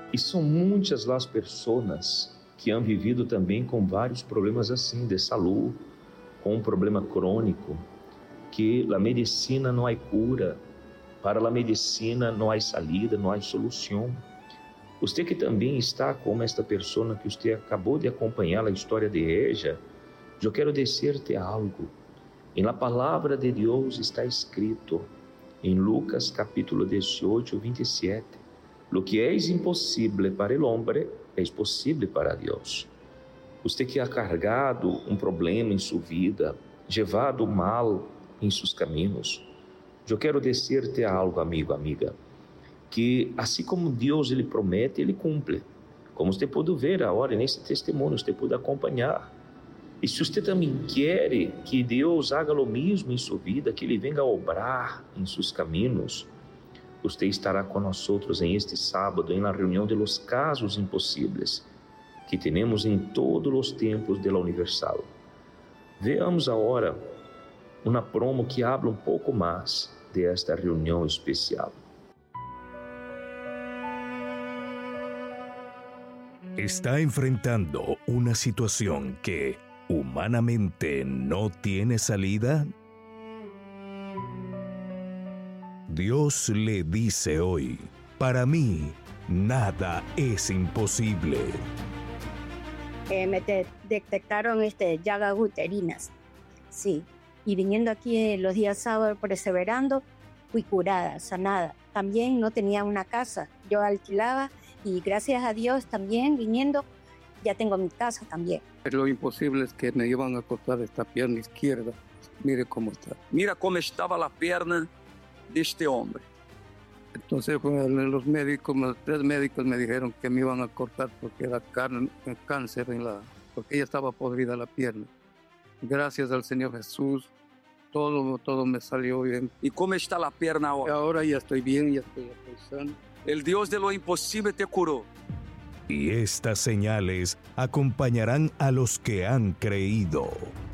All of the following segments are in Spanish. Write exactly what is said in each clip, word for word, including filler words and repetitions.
E são muitas as pessoas que han vivido também com vários problemas assim, de saúde, com um problema crônico, que a medicina não há cura, para a medicina não há salida, não há solução. Você que também está como esta pessoa que você acabou de acompanhar a história de ella, eu quero dizer-te algo. Em la palavra de Deus está escrito, em Lucas capítulo dezoito, vinte e sete, lo que é impossível para o homem é possível para Deus. Você que ha carregado um problema em sua vida, levado mal em seus caminhos, eu quero dizer-te algo, amigo, amiga, que assim como Deus ele promete, ele cumpre. Como você pode ver agora nesse testemunho, você pode acompanhar. E se você também quer que Deus haga o mesmo em sua vida, que Ele venga a obrar em seus caminhos, você estará conosco em este sábado, em la reunião de los casos impossíveis, que temos em todos os tempos de la Universal. Veamos agora uma promo que habla um pouco mais de esta reunião especial. Está enfrentando una situación que humanamente no tiene salida. Dios le dice hoy, para mí nada es imposible. Eh, me de- detectaron este, llagas uterinas, sí, y viniendo aquí eh, los días sábados perseverando, fui curada, sanada. También no tenía una casa, yo alquilaba y gracias a Dios también viniendo ya tengo mi casa también. Lo imposible es que me iban a cortar esta pierna izquierda. Mire cómo está. Mira cómo estaba la pierna de este hombre. Entonces los médicos, los tres médicos me dijeron que me iban a cortar porque era can- cáncer en la, porque ella estaba podrida la pierna. Gracias al Señor Jesús, todo, todo me salió bien. ¿Y cómo está la pierna ahora? Ahora ya estoy bien, ya estoy, ya estoy sano. El Dios de lo imposible te curó. Y estas señales acompañarán a los que han creído.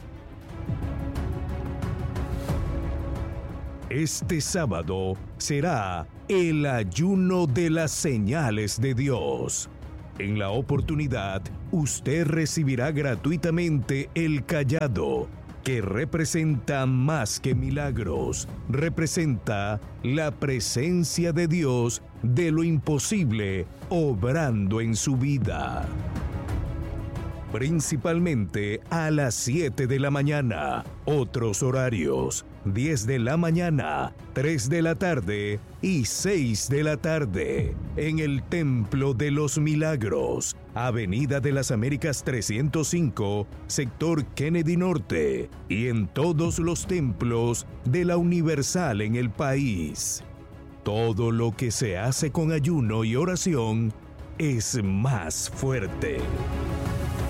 Este sábado será el ayuno de las señales de Dios. En la oportunidad, usted recibirá gratuitamente el cayado, que representa más que milagros, representa la presencia de Dios de lo imposible obrando en su vida. Principalmente a las siete de la mañana, otros horarios, diez de la mañana, tres de la tarde y seis de la tarde, en el Templo de los Milagros, Avenida de las Américas trescientos cinco, sector Kennedy Norte, y en todos los templos de la Universal en el país. Todo lo que se hace con ayuno y oración es más fuerte.